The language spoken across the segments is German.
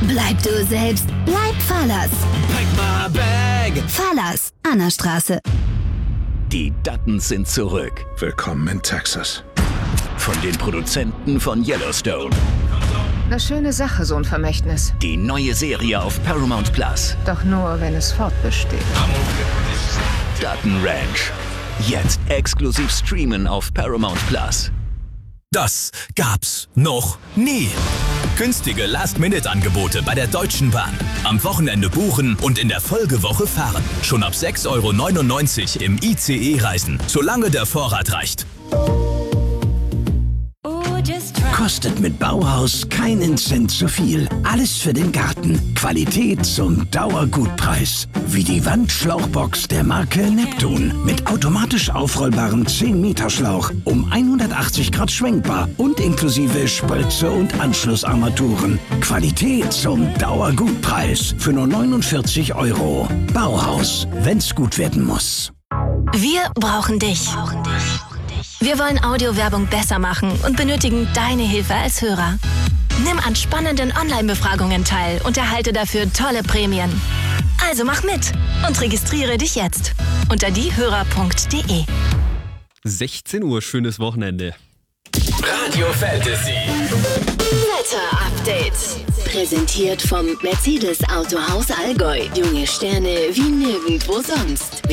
Bleib du selbst, bleib Fahrlers. Pack my bag. Fahrlers, Annastraße. Die Duttons sind zurück. Willkommen in Texas. Von den Produzenten von Yellowstone. Eine schöne Sache, so ein Vermächtnis. Die neue Serie auf Paramount Plus. Doch nur, wenn es fortbesteht. Dutton Ranch. Jetzt exklusiv streamen auf Paramount Plus. Das gab's noch nie. Günstige Last-Minute-Angebote bei der Deutschen Bahn. Am Wochenende buchen und in der Folgewoche fahren. Schon ab 6,99 € im ICE reisen, solange der Vorrat reicht. Kostet mit Bauhaus keinen Cent zu viel. Alles für den Garten. Qualität zum Dauergutpreis. Wie die Wandschlauchbox der Marke Neptun. Mit automatisch aufrollbarem 10-Meter-Schlauch. Um 180 Grad schwenkbar und inklusive Spölze und Anschlussarmaturen. Qualität zum Dauergutpreis. Für nur 49 €. Bauhaus. Wenn's gut werden muss. Wir brauchen dich. Wir wollen Audiowerbung besser machen und benötigen deine Hilfe als Hörer. Nimm an spannenden Online-Befragungen teil und erhalte dafür tolle Prämien. Also mach mit und registriere dich jetzt unter diehörer.de. 16 Uhr, schönes Wochenende. Radio Fantasy. Wetter-Update. Präsentiert vom Mercedes Autohaus Allgäu. Junge Sterne wie nirgendwo sonst.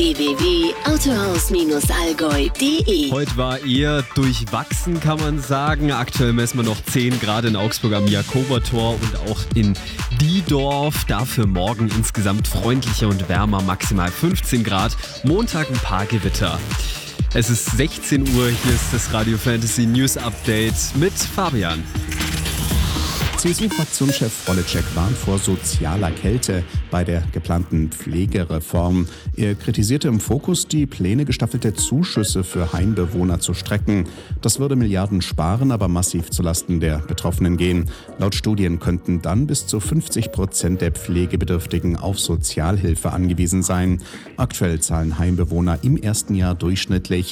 www.autohaus-allgäu.de. Heute war eher durchwachsen, kann man sagen. Aktuell messen wir noch 10 Grad in Augsburg am Jakobertor und auch in Diedorf. Dafür morgen insgesamt freundlicher und wärmer, maximal 15 Grad. Montag ein paar Gewitter. Es ist 16 Uhr, hier ist das Radio Fantasy News Update mit Fabian. CSU-Fraktionschef Wolleczek warnt vor sozialer Kälte bei der geplanten Pflegereform. Er kritisierte im Fokus, die Pläne, gestaffelte Zuschüsse für Heimbewohner zu strecken. Das würde Milliarden sparen, aber massiv zulasten der Betroffenen gehen. Laut Studien könnten dann bis zu 50% der Pflegebedürftigen auf Sozialhilfe angewiesen sein. Aktuell zahlen Heimbewohner im ersten Jahr durchschnittlich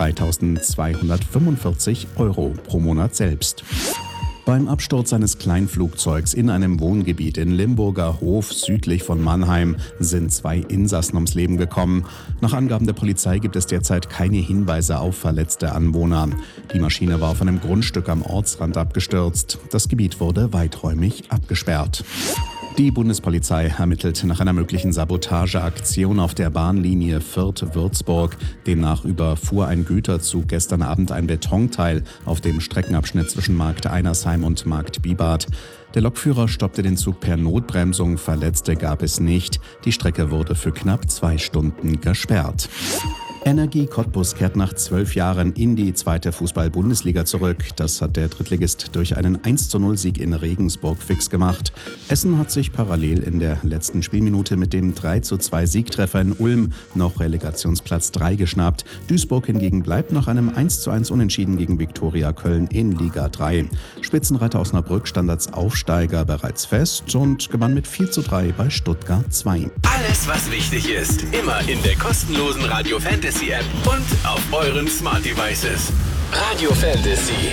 3.245 € pro Monat selbst. Beim Absturz eines Kleinflugzeugs in einem Wohngebiet in Limburger Hof südlich von Mannheim sind 2 Insassen ums Leben gekommen. Nach Angaben der Polizei gibt es derzeit keine Hinweise auf verletzte Anwohner. Die Maschine war auf einem Grundstück am Ortsrand abgestürzt. Das Gebiet wurde weiträumig abgesperrt. Die Bundespolizei ermittelt nach einer möglichen Sabotageaktion auf der Bahnlinie Fürth-Würzburg. Demnach überfuhr ein Güterzug gestern Abend ein Betonteil auf dem Streckenabschnitt zwischen Markt Einersheim und Markt Bibart. Der Lokführer stoppte den Zug per Notbremsung, Verletzte gab es nicht. Die Strecke wurde für knapp 2 Stunden gesperrt. Energie Cottbus kehrt nach 12 Jahren in die 2. Fußball-Bundesliga zurück. Das hat der Drittligist durch einen 1:0-Sieg in Regensburg fix gemacht. Essen hat sich parallel in der letzten Spielminute mit dem 3:2-Siegtreffer in Ulm noch Relegationsplatz 3 geschnappt. Duisburg hingegen bleibt nach einem 1:1 Unentschieden gegen Viktoria Köln in Liga 3. Spitzenreiter Osnabrück stand als Aufsteiger bereits fest und gewann mit 4:3 bei Stuttgart 2. Alles, was wichtig ist, immer in der kostenlosen Radio Fantasy App und auf euren Smart Devices. Radio Fantasy.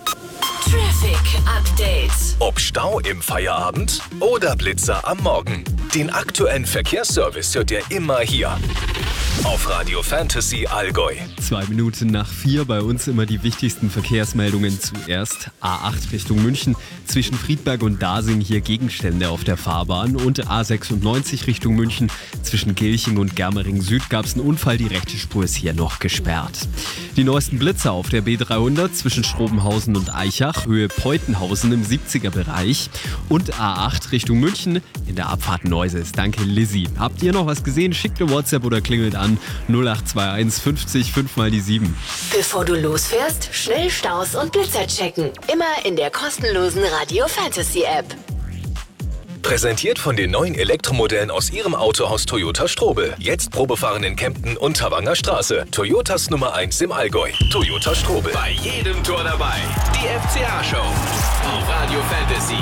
Traffic Update. Ob Stau im Feierabend oder Blitzer am Morgen. Den aktuellen Verkehrsservice hört ihr immer hier. Auf Radio Fantasy Allgäu. 2 Minuten nach 4 bei uns immer die wichtigsten Verkehrsmeldungen zuerst. A8 Richtung München, zwischen Friedberg und Dasing hier Gegenstände auf der Fahrbahn. Und A96 Richtung München, zwischen Gilching und Germering Süd gab es einen Unfall, die rechte Spur ist hier noch gesperrt. Die neuesten Blitzer auf der B300 zwischen Schrobenhausen und Eichach, Höhe Peutenhausen im 70er-Bereich. Und A8 Richtung München in der Abfahrt Neuses. Danke Lizzie. Habt ihr noch was gesehen? Schickt eine WhatsApp oder klingelt an 0821 50 5 mal die 7. Bevor du losfährst, schnell Staus und Blitzer checken. Immer in der kostenlosen Radio Fantasy App. Präsentiert von den neuen Elektromodellen aus ihrem Autohaus Toyota Strobel. Jetzt Probefahren in Kempten und Tawanger Straße. Toyotas Nummer 1 im Allgäu. Toyota Strobel. Bei jedem Tor dabei. Die FCA-Show auf Radio Fantasy.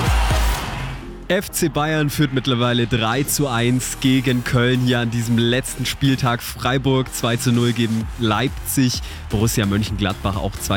FC Bayern führt mittlerweile 3:1 gegen Köln hier an diesem letzten Spieltag. Freiburg 2:0 gegen Leipzig. Borussia Mönchengladbach auch 2